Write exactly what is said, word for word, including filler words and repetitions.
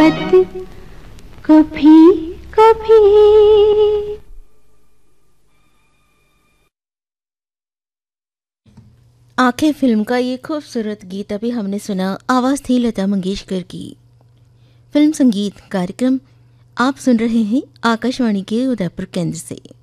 रात कभी कभी। आंखें फिल्म का ये खूबसूरत गीत अभी हमने सुना, आवाज़ थी लता मंगेशकर की। फिल्म संगीत कार्यक्रम आप सुन रहे हैं आकाशवाणी के उदयपुर केंद्र से।